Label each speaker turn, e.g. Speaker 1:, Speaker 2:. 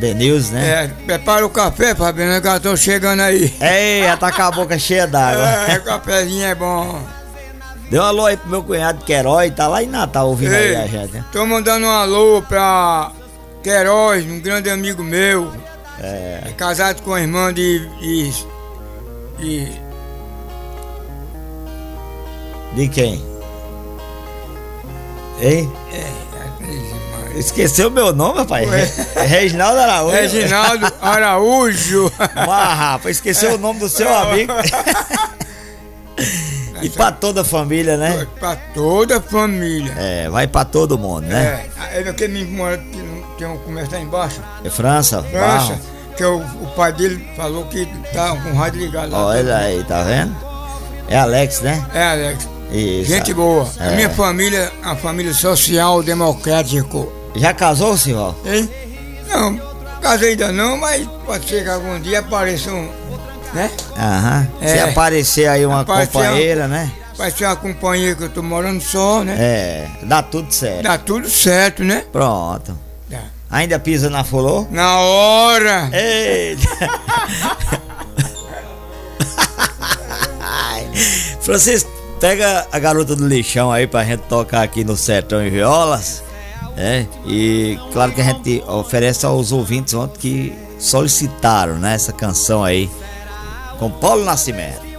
Speaker 1: Denilson, né?
Speaker 2: Prepara o café, Fabiano, que eu tô chegando aí.
Speaker 1: Ei, já tá com a boca cheia d'água.
Speaker 2: O cafezinho é bom.
Speaker 1: Dê um alô aí pro meu cunhado Queiroz, tá lá em Natal ouvindo aí a gente, né?
Speaker 2: Tô mandando um alô pra Queiroz, um grande amigo meu. É casado com a irmã de
Speaker 1: quem? Hein? Esqueceu meu nome, rapaz? Reginaldo Araújo.
Speaker 2: Reginaldo Araújo.
Speaker 1: Mas, rapaz, esqueceu o nome do seu amigo. E pra toda a família, né?
Speaker 2: Pra toda a família.
Speaker 1: Vai pra todo mundo, né?
Speaker 2: Ele que me mora, tem um comércio lá embaixo.
Speaker 1: É França?
Speaker 2: França. Que o pai dele falou que tá com o rádio ligado lá.
Speaker 1: Olha aí, tá vendo? É Alex, né?
Speaker 2: É Alex.
Speaker 1: Isso.
Speaker 2: Gente boa. A minha família é uma família social democrática.
Speaker 1: Já casou, senhor?
Speaker 2: Hein? Não, casei ainda não, mas pode ser que algum dia apareça um, né?
Speaker 1: Aham. Se aparecer aí uma companheira, né?
Speaker 2: Vai ser uma companheira que eu tô morando só, né?
Speaker 1: Dá tudo certo.
Speaker 2: Dá tudo certo, né?
Speaker 1: Pronto.
Speaker 2: Dá.
Speaker 1: Ainda pisa na flor?
Speaker 2: Na hora!
Speaker 1: Eita! Francisco, pega a garota do lixão aí pra gente tocar aqui no Sertão em Violas. E claro que a gente oferece aos ouvintes ontem que solicitaram, né, essa canção aí com Paulo Nascimento.